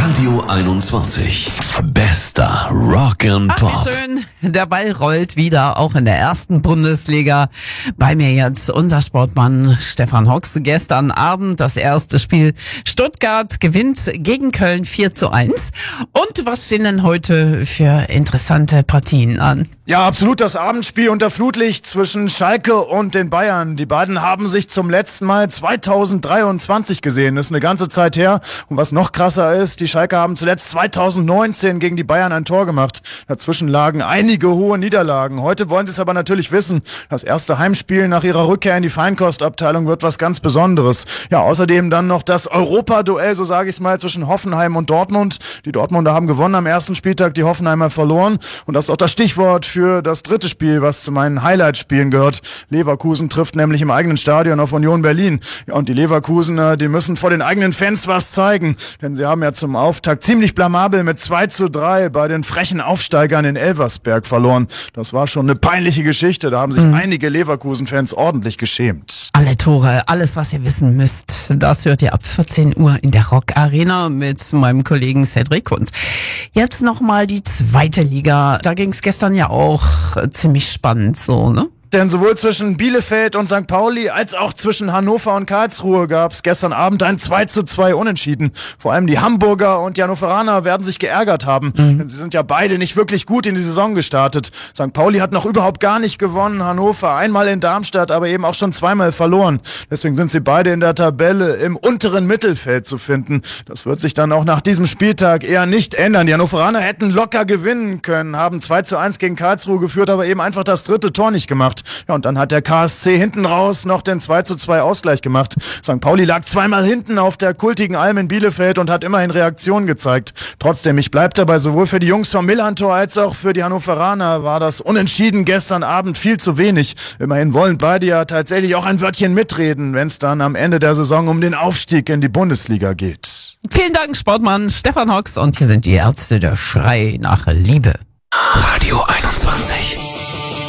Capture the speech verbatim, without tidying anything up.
Radio einundzwanzig. Bester Rock'n'Pop. Ach, wie schön. Der Ball rollt wieder, auch in der ersten Bundesliga. Bei mir jetzt unser Sportmann Stefan Hocks. Gestern Abend das erste Spiel. Stuttgart gewinnt gegen Köln vier zu eins. Und was stehen denn heute für interessante Partien an? Ja, absolut das Abendspiel unter Flutlicht zwischen Schalke und den Bayern. Die beiden haben sich zum letzten Mal zweitausenddreiundzwanzig gesehen. Das ist eine ganze Zeit her. Und was noch krasser ist, die Schalke haben zuletzt zweitausendneunzehn gegen die Bayern ein Tor gemacht. Dazwischen lagen einige hohe Niederlagen. Heute wollen sie es aber natürlich wissen. Das erste Heimspiel nach ihrer Rückkehr in die Feinkostabteilung wird was ganz Besonderes. Ja, außerdem dann noch das Europa-Duell, so sage ich es mal, zwischen Hoffenheim und Dortmund. Die Dortmunder haben gewonnen am ersten Spieltag, die Hoffenheimer verloren. Und das ist auch das Stichwort für das dritte Spiel, was zu meinen Highlight-Spielen gehört. Leverkusen trifft nämlich im eigenen Stadion auf Union Berlin. Ja, und die Leverkusener, die müssen vor den eigenen Fans was zeigen. Denn sie haben ja zum Auftakt ziemlich blamabel mit zwei zu drei bei den frechen Aufsteigern in Elversberg verloren. Das war schon eine peinliche Geschichte. Da haben sich mhm. einige Leverkusen-Fans ordentlich geschämt. Alle Tore, alles, was ihr wissen müsst, das hört ihr ab vierzehn Uhr in der Rock Arena mit meinem Kollegen Cedric Kunz. Jetzt nochmal die zweite Liga. Da ging es gestern ja auch ziemlich spannend so, ne? Denn sowohl zwischen Bielefeld und Sankt Pauli als auch zwischen Hannover und Karlsruhe gab es gestern Abend ein zwei zu zwei Unentschieden. Vor allem die Hamburger und die Hannoveraner werden sich geärgert haben. Mhm. Denn sie sind ja beide nicht wirklich gut in die Saison gestartet. Sankt Pauli hat noch überhaupt gar nicht gewonnen. Hannover einmal in Darmstadt, aber eben auch schon zweimal verloren. Deswegen sind sie beide in der Tabelle im unteren Mittelfeld zu finden. Das wird sich dann auch nach diesem Spieltag eher nicht ändern. Die Hannoveraner hätten locker gewinnen können, haben zwei zu eins gegen Karlsruhe geführt, aber eben einfach das dritte Tor nicht gemacht. Ja, und dann hat der K S C hinten raus noch den zwei zu zwei Ausgleich gemacht. Sankt Pauli lag zweimal hinten auf der kultigen Alm in Bielefeld und hat immerhin Reaktion gezeigt. Trotzdem, ich bleib dabei, sowohl für die Jungs vom Millantor als auch für die Hannoveraner war das Unentschieden gestern Abend viel zu wenig. Immerhin wollen beide ja tatsächlich auch ein Wörtchen mitreden, wenn es dann am Ende der Saison um den Aufstieg in die Bundesliga geht. Vielen Dank, Sportmann Stefan Hocks. Und hier sind die Ärzte, der Schrei nach Liebe. Radio einundzwanzig.